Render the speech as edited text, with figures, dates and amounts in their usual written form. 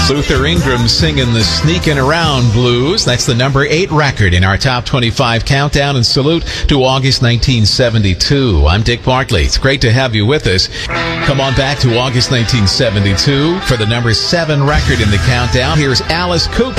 Luther Ingram singing the Sneakin' Around Blues. That's the number 8 record in our top 25 countdown, and salute to August 1972. I'm Dick Bartley. It's great to have you with us. Come on back to August 1972 for the number 7 record in the countdown. Here's Alice Cooper.